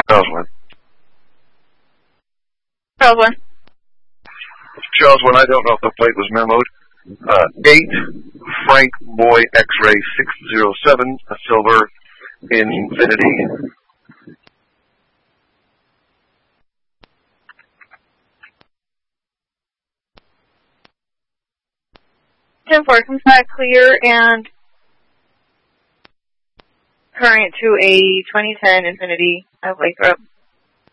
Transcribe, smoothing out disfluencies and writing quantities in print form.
Charles 1. Charles 1. Charles 1, I don't know if the plate was memoed. 8, Frank Boy X-Ray 607, a silver Infinity. Ten 4 comes back clear and current to a 2010 Infinity of Lathrop.